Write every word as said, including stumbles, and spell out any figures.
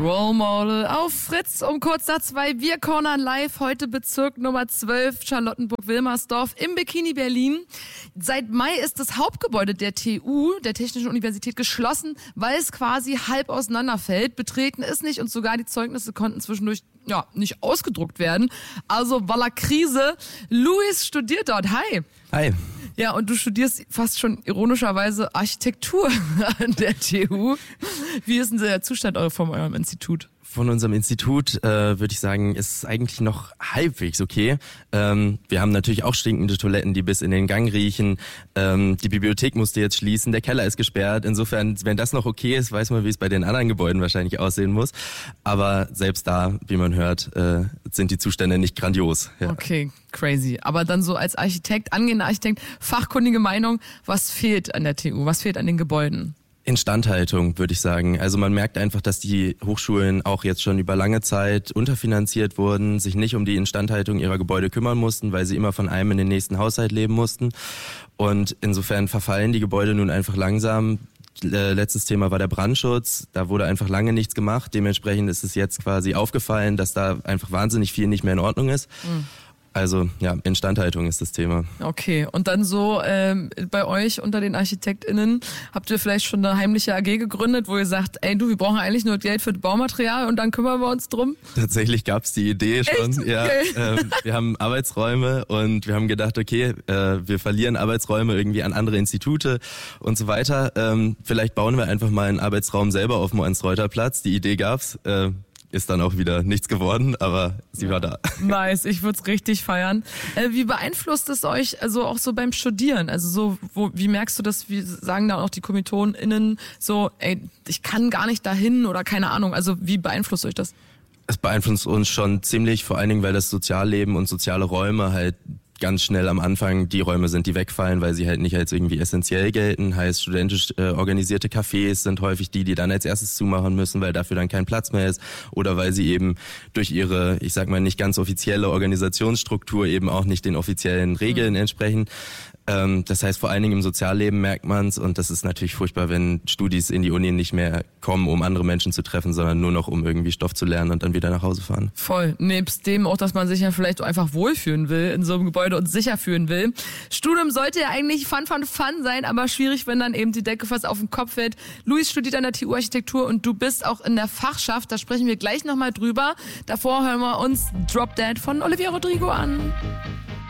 Role Model auf Fritz um kurz nach zwei. Wir cornern live. Heute Bezirk Nummer zwölf, Charlottenburg-Wilmersdorf im Bikini Berlin. Seit Mai ist das Hauptgebäude der T U, der Technischen Universität, geschlossen, weil es quasi halb auseinanderfällt. Betreten ist nicht und sogar die Zeugnisse konnten zwischendurch ja nicht ausgedruckt werden. Also voila Krise. Luis studiert dort. Hi. Hi. Ja, und du studierst fast schon ironischerweise Architektur an der T U. Wie ist denn der Zustand von eurem Institut? Von unserem Institut äh, würde ich sagen, ist es eigentlich noch halbwegs okay. Ähm, wir haben natürlich auch stinkende Toiletten, die bis in den Gang riechen. Ähm, die Bibliothek musste jetzt schließen, der Keller ist gesperrt. Insofern, wenn das noch okay ist, weiß man, wie es bei den anderen Gebäuden wahrscheinlich aussehen muss. Aber selbst da, wie man hört, äh, sind die Zustände nicht grandios. Ja. Okay, crazy. Aber dann so als Architekt, angehender Architekt, fachkundige Meinung, was fehlt an der T U? Was fehlt an den Gebäuden? Instandhaltung, würde ich sagen. Also man merkt einfach, dass die Hochschulen auch jetzt schon über lange Zeit unterfinanziert wurden, sich nicht um die Instandhaltung ihrer Gebäude kümmern mussten, weil sie immer von einem in den nächsten Haushalt leben mussten. Und insofern verfallen die Gebäude nun einfach langsam. Letztes Thema war der Brandschutz. Da wurde einfach lange nichts gemacht. Dementsprechend ist es jetzt quasi aufgefallen, dass da einfach wahnsinnig viel nicht mehr in Ordnung ist. Mhm. Also ja, Instandhaltung ist das Thema. Okay, und dann so ähm, bei euch unter den ArchitektInnen, habt ihr vielleicht schon eine heimliche A G gegründet, wo ihr sagt, ey du, wir brauchen eigentlich nur Geld für das Baumaterial und dann kümmern wir uns drum? Tatsächlich gab's die Idee schon. Echt? Ja, okay. ähm, wir haben Arbeitsräume und wir haben gedacht, okay, äh, wir verlieren Arbeitsräume irgendwie an andere Institute und so weiter. Ähm, vielleicht bauen wir einfach mal einen Arbeitsraum selber auf dem Ernst-Reuter-Platz. Die Idee gab's. Äh, Ist dann auch wieder nichts geworden, aber sie war da. Nice, ich würde es richtig feiern. Äh, wie beeinflusst es euch also auch so beim Studieren? Also so, wo, wie merkst du das, wie sagen dann auch die KommilitonInnen so, ey, ich kann gar nicht dahin oder keine Ahnung. Also wie beeinflusst euch das? Es beeinflusst uns schon ziemlich, vor allen Dingen, weil das Sozialleben und soziale Räume halt ganz schnell am Anfang die Räume sind, die wegfallen, weil sie halt nicht als irgendwie essentiell gelten. Heißt, studentisch äh, organisierte Cafés sind häufig die, die dann als erstes zumachen müssen, weil dafür dann kein Platz mehr ist. Oder weil sie eben durch ihre, ich sag mal, nicht ganz offizielle Organisationsstruktur eben auch nicht den offiziellen Regeln mhm. entsprechen. Ähm, das heißt, vor allen Dingen im Sozialleben merkt man's und das ist natürlich furchtbar, wenn Studis in die Uni nicht mehr kommen, um andere Menschen zu treffen, sondern nur noch, um irgendwie Stoff zu lernen und dann wieder nach Hause fahren. Voll. Nebst dem auch, dass man sich ja vielleicht einfach wohlfühlen will in so einem Gebäude und sicher fühlen will. Studium sollte ja eigentlich fun, fun, fun sein, aber schwierig, wenn dann eben die Decke fast auf den Kopf fällt. Luis studiert an der T U Architektur und du bist auch in der Fachschaft. Da sprechen wir gleich nochmal drüber. Davor hören wir uns Drop Dead von Olivia Rodrigo an.